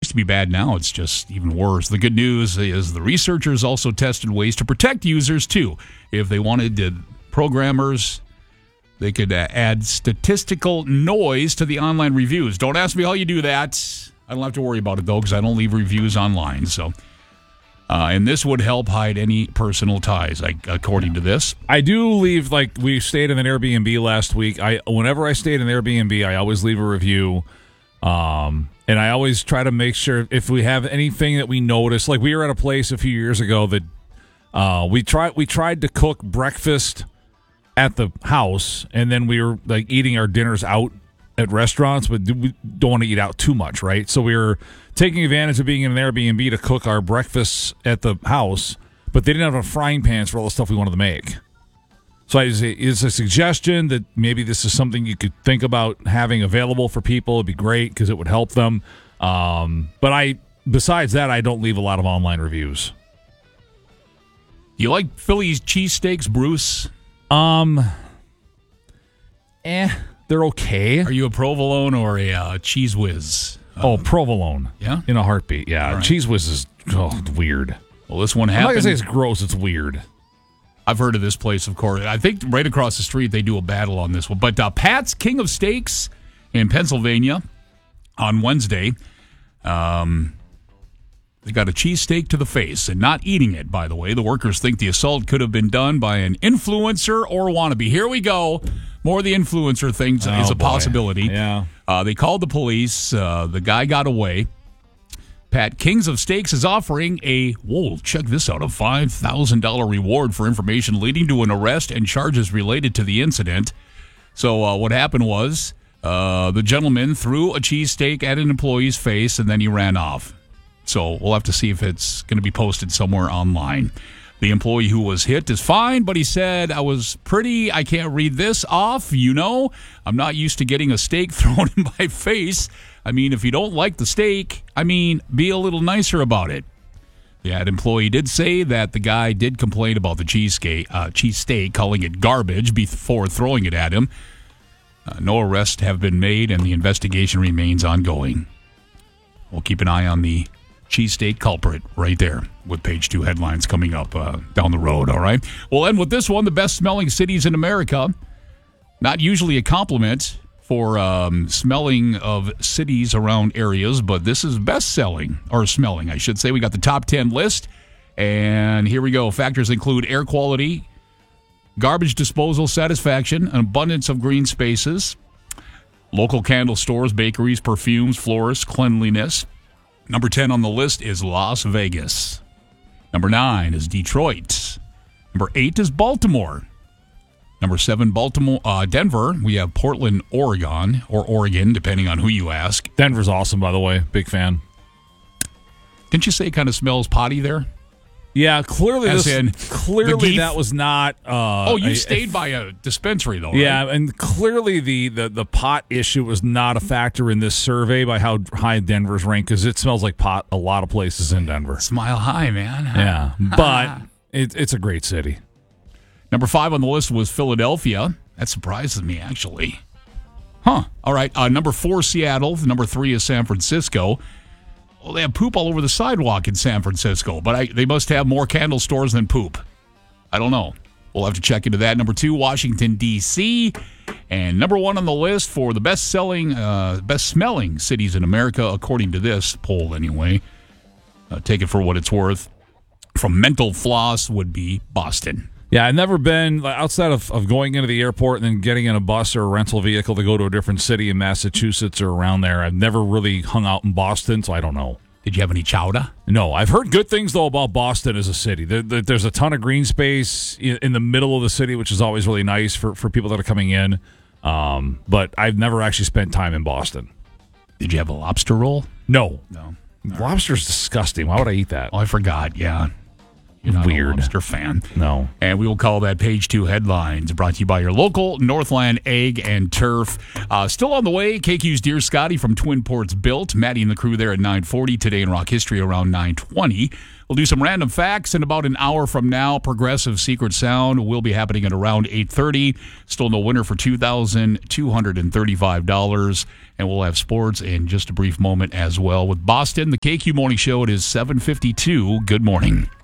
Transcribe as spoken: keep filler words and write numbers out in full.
to be bad now. It's just even worse. The good news is the researchers also tested ways to protect users, too. If they wanted to, programmers, they could uh, add statistical noise to the online reviews. Don't ask me how you do that. I don't have to worry about it, though, because I don't leave reviews online. So, uh, and this would help hide any personal ties, like, according to this. I do leave, like, we stayed in an Airbnb last week. I Whenever I stayed in an Airbnb, I always leave a review. Um, and I always try to make sure if we have anything that we notice, like we were at a place a few years ago that uh, we tried we tried to cook breakfast at the house, and then we were like eating our dinners out at restaurants, but we don't want to eat out too much, right? So we were taking advantage of being in an Airbnb to cook our breakfasts at the house, but they didn't have a frying pans for all the stuff we wanted to make. So it's a suggestion that maybe this is something you could think about having available for people. It'd be great because it would help them. Um, but I, besides that, I don't leave a lot of online reviews. You like Philly's cheesesteaks, Bruce? Um, eh, they're okay. Are you a provolone or a uh, cheese whiz? Oh, provolone. Yeah? In a heartbeat, yeah. Right. Cheese whiz is oh, weird. Well, this one I'm happened. not going to say it's gross, it's weird. I've heard of this place, of course. I think right across the street they do a battle on this one. But uh, Pat's King of Steaks in Pennsylvania on Wednesday, um, they got a cheesesteak to the face and not eating it, by the way. The workers think the assault could have been done by an influencer or wannabe. Here we go. More of the influencer things oh, is a boy. possibility. Yeah. Uh, they called the police. Uh, the guy got away. Pat Kings of Steaks is offering a, whoa, check this out, a five thousand dollars reward for information leading to an arrest and charges related to the incident. So uh, what happened was uh, the gentleman threw a cheesesteak at an employee's face, and then he ran off. So we'll have to see if it's going to be posted somewhere online. The employee who was hit is fine, but he said, I was pretty, I can't read this off, you know. I'm not used to getting a steak thrown in my face. I mean, if you don't like the steak, I mean, be a little nicer about it. Yeah, an employee did say that the guy did complain about the cheesesteak, uh, cheesesteak, calling it garbage before throwing it at him. Uh, no arrests have been made, and the investigation remains ongoing. We'll keep an eye on the cheesesteak culprit right there with page two headlines coming up uh, down the road, all right? We'll end with this one, the best-smelling cities in America. Not usually a compliment for um, smelling of cities around areas, but this is best-selling, or smelling, I should say. We got the top ten list, and here we go. Factors include air quality, garbage disposal satisfaction, an abundance of green spaces, local candle stores, bakeries, perfumes, florists, cleanliness. Number ten on the list is Las Vegas. Number nine is Detroit. Number eight is Baltimore. Number seven, Baltimore, uh, Denver. We have Portland, Oregon, or Oregon, depending on who you ask. Denver's awesome, by the way. Big fan. Didn't you say it kind of smells potty there? Yeah, clearly As this, in clearly that was not. Uh, oh, you a, stayed a, by a dispensary, though, yeah, right? and clearly the, the, the pot issue was not a factor in this survey by how high Denver's ranked, because it smells like pot a lot of places in Denver. Smile high, man. Yeah, but it, it's a great city. Number five on the list was Philadelphia. That surprises me, actually. Huh. All right. Uh, number four, Seattle. Number three is San Francisco. Well, they have poop all over the sidewalk in San Francisco, but I, they must have more candle stores than poop. I don't know. We'll have to check into that. Number two, Washington, D C And number one on the list for the best-selling, uh, best-smelling cities in America, according to this poll anyway. Uh, take it for what it's worth. From Mental Floss would be Boston. Yeah, I've never been, outside of, of going into the airport and then getting in a bus or a rental vehicle to go to a different city in Massachusetts or around there, I've never really hung out in Boston, so I don't know. Did you have any chowder? No, I've heard good things, though, about Boston as a city. There, there, there's a ton of green space in, in the middle of the city, which is always really nice for, for people that are coming in. Um, but I've never actually spent time in Boston. Did you have a lobster roll? No. No. Lobster's disgusting. Why would I eat that? Oh, I forgot, yeah. You're not Weird. a lobster fan. No. And we will call that Page Two Headlines, brought to you by your local Northland Egg and Turf. Uh, still on the way, K Q's Dear Scotty from Twin Ports Built. Maddie and the crew there at nine forty. Today in Rock History around nine twenty. We'll do some random facts in about an hour from now. Progressive Secret Sound will be happening at around eight thirty. Still no winner for two thousand two hundred thirty-five dollars. And we'll have sports in just a brief moment as well. With Boston, the K Q Morning Show, it is seven fifty-two. Good morning.